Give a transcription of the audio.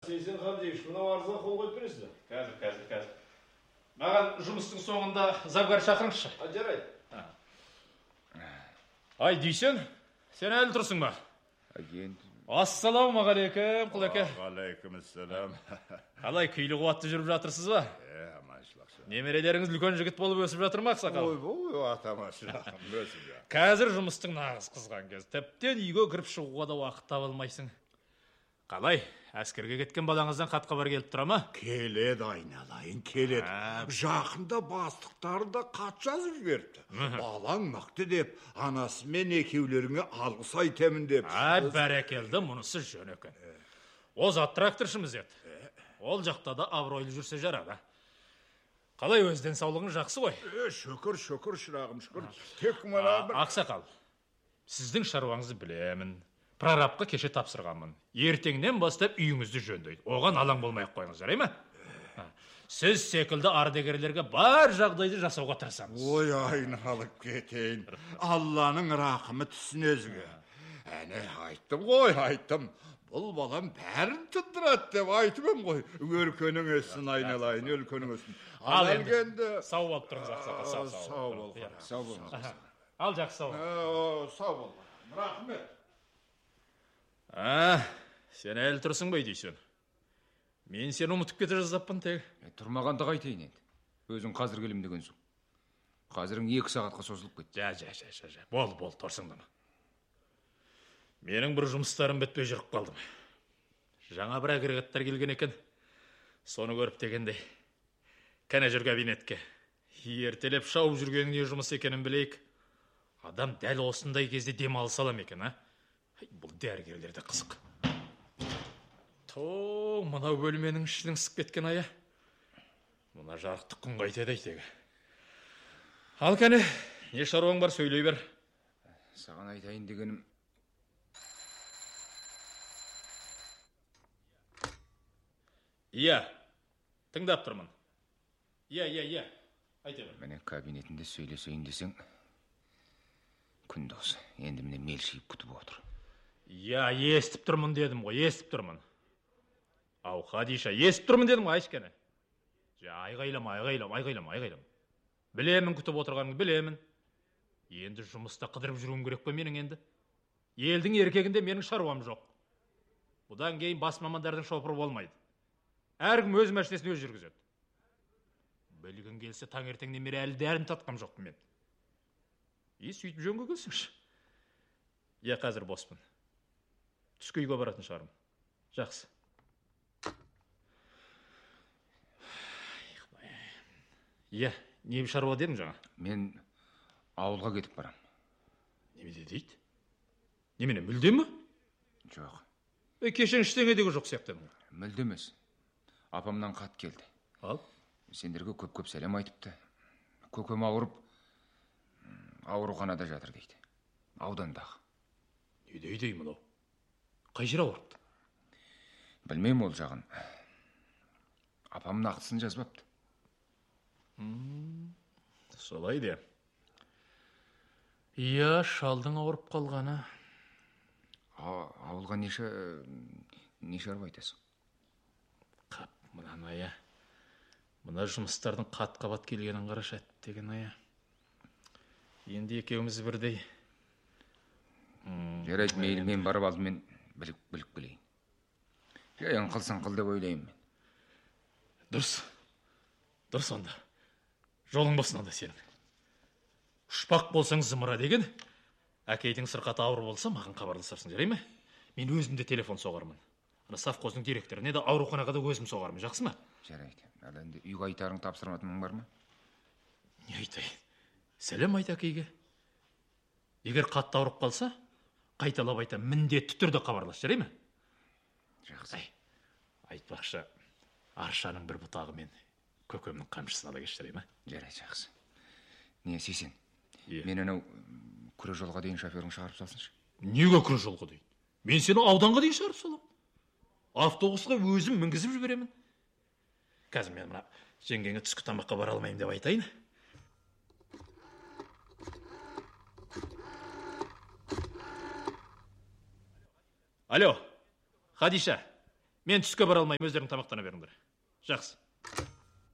Сейсен Хамзеевич, мынау арызға қол қойып бересіз бе? Қазір. Маған жұмыстың соңында завгар шақырыңызшы. Жарайды. Ай, Дүйсен, сен әлі тұрсың ба? Ассалаумағалейкум, құлеке. Алейкумассалам. Қалай, күйлі қуатты жүріп жатырсыз ба? Аманшылықшы. Немерелеріңіз үлкен жігіт болып өсіп жатыр ма, ақсақал? Ой, атамашылықым, өсіп жатыр. Қазір жұмыстың нағыз қызған кез. Тіптен үйге кіріп шығуға да уақыт таба алмайсың. Қалай, әскерге кеткен балаңыздан хат хабар келіп тұра ма? Келеді, айналайын, келеді. Жақында бастықтары да хат жазып жіберіпті. Балаң мықты деп, анасымен екеулеріңе алғыс айтамын деп. Бәрекелді, мұнысы жөн екен. Озат тракторшымыз еді. Ол жақта да абыройлы жүрсе жарады. Қалай, өзден саулығың жақсы ғой? Шүкір, шырағым, шүкір. Тек мына бір... Ақсақал, сіздің шаруаңызды білемін. Прорабқа кеше тапсырғанмын. Ертеңнен бастап үйіңізді жөндейді. Оған алаң болмай-ақ қойыңыз, жарай ма? Сіз секілді ардагерлерге бар жағдайды жасауға тырысамыз. Ой, айналып кетейін. Алланың рақымы түсін өзіңе. Әне, айттым. Бұл балам бәрін тұндырады деп айтып ғой. Өркенің өссін, айналайын, өркенің өссін. Ал енді сау болып тұрыңыз, ақсақал. Сау бол. Ал жақсы сау. Сау бол. Рахмет. Сен әлі тұрсың бай дейсің. Мен сені ұмытып кете жаздаппын тек. Тұрмағанда қайтайын енді. Өзің қазір келім деген соң. Қазірің 2 сағатқа созылып кетті. Жа. Бол, тұрсыңдама. Менің бір жұмыстарым бітпей жүріп қалдым. Жаңа бір агрегаттар келген екен. Соны көріп дегенде. Кәне жүр кабинетке. Ертелеп шауып жүргенің не жұмыс екенін білейік. Адам дәл осындай кезде демалыс алам екен, Бұл дәрігерлерде қызық. Мына бөлменің ішінің сып кеткен ая. Мына жарықтық күн қайтеді айтегі. Ал кәне, не шаруаң бар, сөйлей бер. Саған айтайын дегенім... Иә, тыңдап тұрмын. Иә, айта бер. Міне кабинетінде сөйлесейін десең, күн досы, енді міне мелшиіп күтіп отыр. Иә, естіп тұрмын дедім ғой, естіп тұрмын. Ау, Хадиша, естіп тұрмын дедім ғой, айшкәне. Айғайлама. Білемін күтіп отырғаныңды, білемін. Енді жұмыста қыдырып жүруім керек пе менің енді? Елдің еркегінде менің шаруам жоқ. Бұдан кейін бас мамандардың шопыры болмайды. Әркім өз мәшінесін өз жүргізеді. Білгін келсе таңертеңнен бері әлі дәрін татқам жоқпын мен. Сөйтіп жөнге келсіңші. Иә, қазір боспын. Түскі үйге баратын шығармын. Жақсы. Иә, не шаруа дедің жаңа? Мен ауылға кетіп барам. Немене дейді? Немене, мүлде ме? Жоқ. Кешен іштеңе деген жоқ сияқтадың. Мүлде емес. Апамнан хат келді. Ал? Сендерге көп сәлем айтыпты. Көкем ауырып, ауруханада жатыр дейді. Аудандағы. Не дейді мынау? Қай жер ауырыпты? Білмеймін ол жағын. Апамның ақтысын жазбапты. Солай де. Иә, шалдың ауырып қалғаны. Ауылға не шаруа айтасың? Қап, мұнан ая. Мұна жұмыстардың қат-қабат келгенін қарашы деген ая. Енді екеуміз бірдей. Жарайды, мейлі, мен барып алдымен біліп келейін. Жайын қылсаң қыл деп ойлаймын мен. Дұрыс онда. Жолың болсын онда сенің. Ұшпақ болсаң зымыра деген, әкейдің сырқаты ауыр болса, маған хабарласарсың, жарай ма? Мен өзімде телефон соғармын. Совхоздың директорына да ауруханаға да өзім соғармын, жақсы ма? Жарайды. Ал енді үй қайтарың тапсырматының бар ма? Не айтайын? Сәлем айт әкейге. Егер қатты ауырып қалса, қайталап айта, міндетті түрде хабарлас, жарай ма? Жақсы. Айтпақшы, аршаның бір бұтағы мен көкемнің қамшысын ала кеш, жарай ма? Жарайды, жақсы. Не, Сейсен, мен анау күре жолға дейін шоферің шығарып салсыншы. Неге күре жолға дейін? Мен сені ауданға дейін шығарып салам. Автобусқа өзім мінгізіп жіберемін. Қазір мен мына жеңгеңе түскі тамаққа бара алмаймын деп айтайын. Алло, Хадиша, Мен түске бара алмаймын, өздерің тамақтана беріңдер. Жақсы.